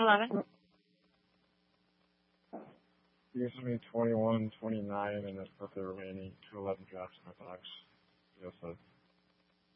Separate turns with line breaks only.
11.
Gives me 21, 29, and then put the remaining 211 drops in my box. Yes, sir.